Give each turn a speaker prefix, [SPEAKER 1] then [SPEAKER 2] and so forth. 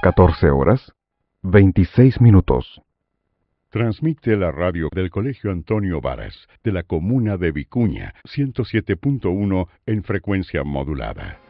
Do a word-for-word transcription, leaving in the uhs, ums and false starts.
[SPEAKER 1] catorce horas, veintiséis minutos.
[SPEAKER 2] Transmite la radio del Colegio Antonio Varas, de la comuna de Vicuña, ciento siete punto uno en frecuencia modulada.